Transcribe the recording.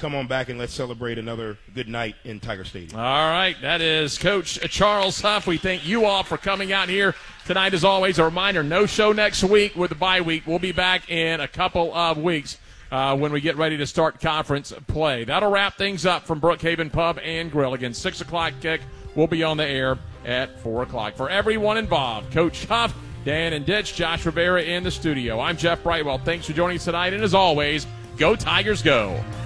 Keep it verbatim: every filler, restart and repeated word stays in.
come on back and let's celebrate another good night in Tiger Stadium. All right, that is Coach Charles Huff. We thank you all for coming out here tonight. As always, a reminder, no show next week with the bye week. We'll be back in a couple of weeks uh, when we get ready to start conference play. That'll wrap things up from Brookhaven Pub and Grill. Again, six o'clock kick. We'll be on the air at four o'clock. For everyone involved, Coach Huff, Dan and Ditch, Josh Rivera in the studio. I'm Jeff Brightwell. Thanks for joining us tonight, and as always, go Tigers, go.